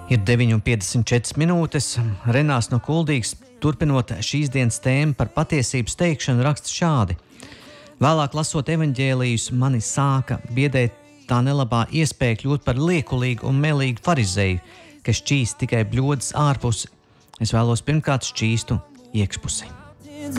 Ir 9,54 minūtes. Renārs no Kuldīgas, turpinot šīs dienas tēmu par patiesības teikšanu, raksta šādi. Vēlāk lasot evaņģēlijus, mani sāka biedēt tā nelabā iespēja kļūt par liekulīgu un melīgu farizeju, kas šķīst tikai bļodas ārpusi. Es vēlos pirmkārt šķīstu iekšpusi.